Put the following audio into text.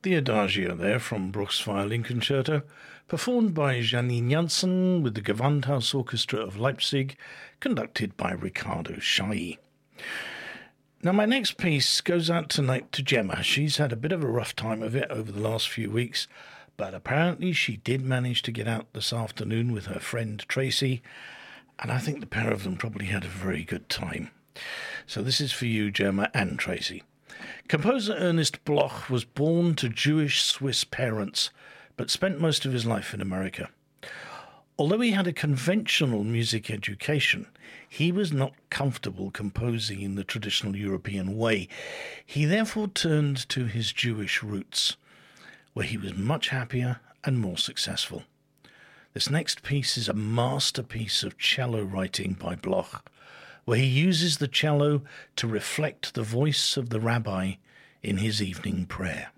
The Adagio there from Bruch's Violin Concerto, performed by Janine Janssen with the Gewandhaus Orchestra of Leipzig, conducted by Riccardo Schai. Now, my next piece goes out tonight to Gemma. She's had a bit of a rough time of it over the last few weeks, but apparently she did manage to get out this afternoon with her friend Tracy, and I think the pair of them probably had a very good time. So this is for you, Gemma and Tracy. Composer Ernest Bloch was born to Jewish Swiss parents, but spent most of his life in America. Although he had a conventional music education, he was not comfortable composing in the traditional European way. He therefore turned to his Jewish roots, where he was much happier and more successful. This next piece is a masterpiece of cello writing by Bloch, where he uses the cello to reflect the voice of the rabbi in his evening prayer.